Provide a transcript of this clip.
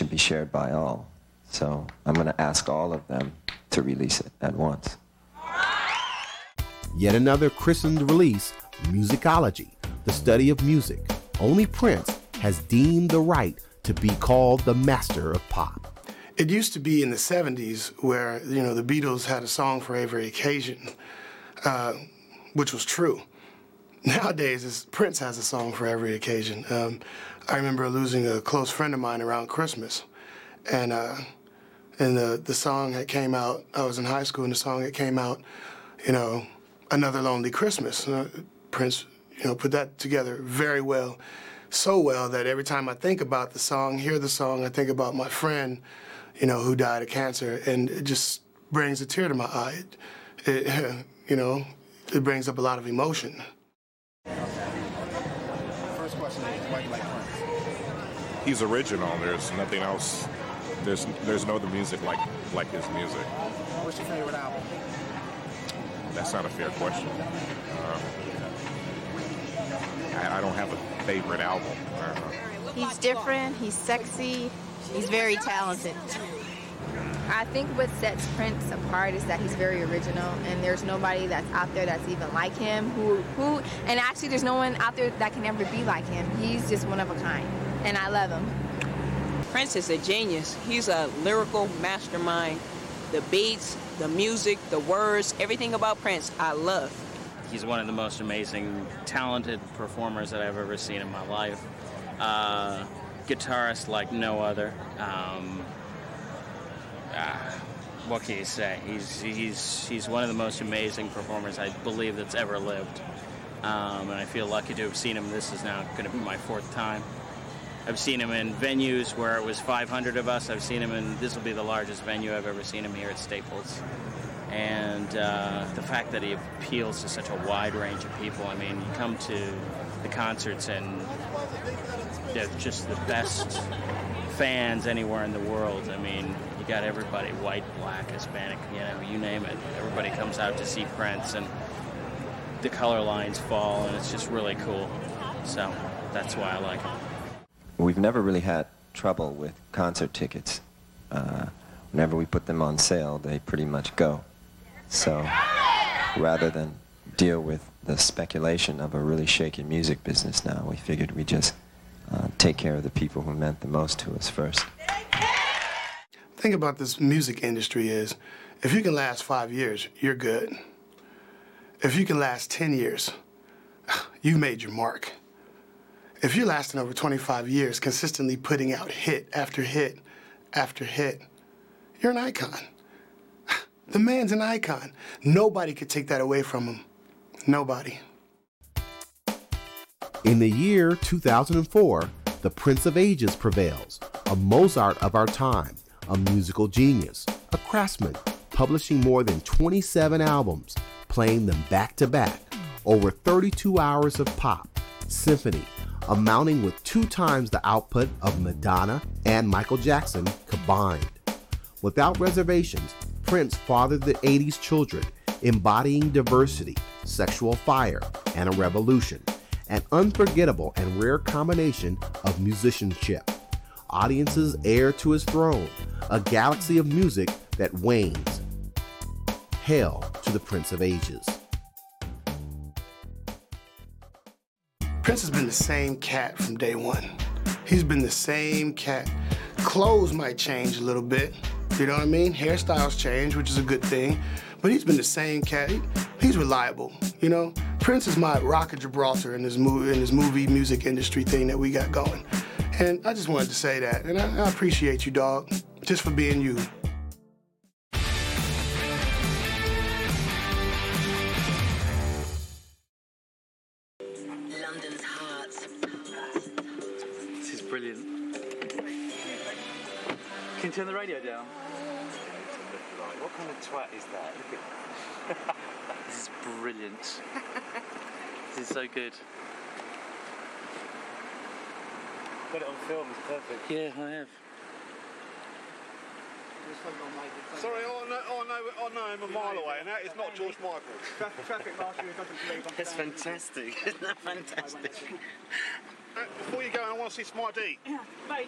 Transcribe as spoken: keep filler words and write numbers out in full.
be shared by all. So I'm going to ask all of them to release it at once. Yet another christened release, Musicology, the study of music. Only Prince has deemed the right to be called the master of pop. It used to be in the seventies where, you know, the Beatles had a song for every occasion, uh, which was true. Nowadays, it's, Prince has a song for every occasion. Um, I remember losing a close friend of mine around Christmas, and uh, and the the song that came out, I was in high school, and the song that came out, you know, Another Lonely Christmas. Uh, Prince, you know, put that together very well, so well that every time I think about the song, hear the song, I think about my friend, you know, who died of cancer, and it just brings a tear to my eye. It, it, you know, it brings up a lot of emotion. First question is, why do you like Prince? He's original. There's nothing else. There's there's no other music like like his music. What's your favorite album? That's not a fair question. Uh, I, I don't have a favorite album. Uh, He's different. He's sexy. He's very talented. I think what sets Prince apart is that he's very original, and there's nobody that's out there that's even like him. Who, who, and actually, there's no one out there that can ever be like him. He's just one of a kind, and I love him. Prince is a genius. He's a lyrical mastermind. The beats, the music, the words, everything about Prince, I love. He's one of the most amazing, talented performers that I've ever seen in my life. Uh, guitarist like no other. Um, uh, what can you say? He's he's he's one of the most amazing performers I believe that's ever lived. Um, and I feel lucky to have seen him. This is now going to be my fourth time. I've seen him in venues where it was five hundred of us. I've seen him in, this will be the largest venue I've ever seen him here at Staples. And uh, the fact that he appeals to such a wide range of people. I mean, you come to the concerts and they're just the best fans anywhere in the world. I mean, you got everybody, white, black, Hispanic, you know, you name it. Everybody comes out to see Prince, and the color lines fall, and it's just really cool. So that's why I like him. We've never really had trouble with concert tickets. Uh, whenever we put them on sale, they pretty much go. So rather than deal with the speculation of a really shaky music business now, we figured we'd just uh, take care of the people who meant the most to us first. The thing about this music industry is, if you can last five years, you're good. If you can last ten years, you've made your mark. If you're lasting over twenty-five years, consistently putting out hit after hit after hit, you're an icon. The man's an icon. Nobody could take that away from him. Nobody. In the year two thousand four, the Prince of Ages prevails, a Mozart of our time, a musical genius, a craftsman, publishing more than twenty-seven albums, playing them back to back, over thirty-two hours of pop, symphony, amounting with two times the output of Madonna and Michael Jackson combined. Without reservations, Prince fathered the eighties children, embodying diversity, sexual fire, and a revolution, an unforgettable and rare combination of musicianship. Audiences heir to his throne, a galaxy of music that wanes. Hail to the Prince of Ages. Prince has been the same cat from day one. He's been the same cat. Clothes might change a little bit, you know what I mean? Hairstyles change, which is a good thing, but he's been the same cat. He, he's reliable, you know? Prince is my Rock of Gibraltar in this movie, in this movie music industry thing that we got going. And I just wanted to say that, and I, I appreciate you, dog, just for being you. London's heart. This is brilliant. Can you turn the radio down? What kind of twat is that? Look at this is brilliant. This is so good. Got it on film, it's perfect. Yeah, I have. Sorry, I know, I know, I know him a mile away, and that is not George Michael. Traffic, traffic marshal doesn't believe I'm That's fantastic. Isn't that fantastic? Uh, before you go, I want to see Smart D.